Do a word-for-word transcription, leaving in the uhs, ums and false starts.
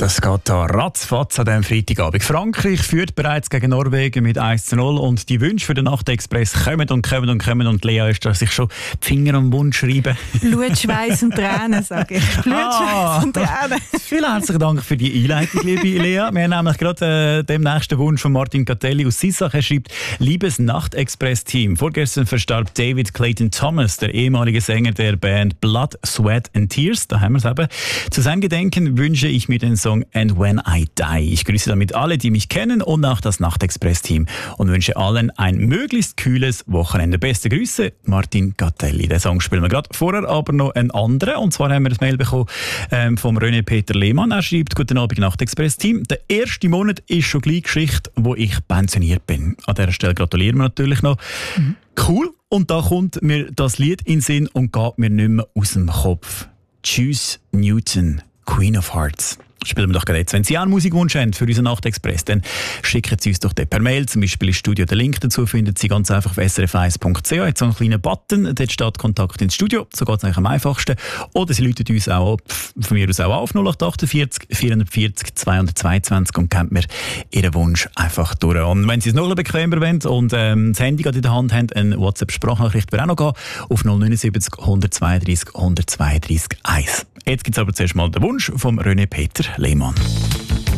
Das geht da ratzfatz an diesem Freitagabend. Frankreich führt bereits gegen Norwegen mit eins zu null und die Wünsche für den Nachtexpress kommen und kommen und kommen und Lea ist da sich schon die Finger am Mund schreiben. Blut, Schweiß und Tränen, sage ich. Blut, Ah. Schweiß und Tränen. Vielen herzlichen Dank für die Einleitung, liebe Lea. Wir haben nämlich gerade äh, dem nächsten Wunsch von Martin Catelli aus Sissach. Er schreibt: Liebes Nachtexpress-Team, vorgestern verstarb David Clayton Thomas, der ehemalige Sänger der Band Blood, Sweat and Tears. Da haben wir es eben. Zu seinem Gedenken wünsche ich mir den Song And When I Die. Ich grüße damit alle, die mich kennen und auch das Nachtexpress-Team und wünsche allen ein möglichst kühles Wochenende. Beste Grüße, Martin Catelli. Den Song spielen wir gerade. Vorher aber noch einen anderen. Und zwar haben wir ein Mail bekommen ähm, vom René Peter Lehmann. Er schreibt: Guten Abend, Nachtexpress-Team. Der erste Monat ist schon gleich Geschichte, wo ich pensioniert bin. An dieser Stelle gratulieren wir natürlich noch. Mhm. Cool. Und da kommt mir das Lied in den Sinn und geht mir nicht mehr aus dem Kopf. Tschüss, Newton, Queen of Hearts. Spielen wir doch gerade jetzt. Wenn Sie auch einen Musikwunsch haben für unseren Nachtexpress, dann schicken Sie uns doch den per Mail. Zum Beispiel ins Studio. Den Link dazu finden Sie ganz einfach auf s r f eins punkt c h. Jetzt so einen kleinen Button, dort steht Kontakt ins Studio. So geht es eigentlich am einfachsten. Oder Sie rufen uns auch ab, von mir aus auch auf, null acht achtundvierzig vierhundertvierzig zweihundertzweiundzwanzig und geben mir Ihren Wunsch einfach durch. Und wenn Sie es noch ein bisschen bequemer wollen und ähm, das Handy gerade in der Hand haben, eine WhatsApp-Sprachnachricht wird auch noch gehen, auf null neun sieben null eins zwei drei eins zwei drei eins. Jetzt gibt es aber zuerst mal den Wunsch vom René Peter Lehmann.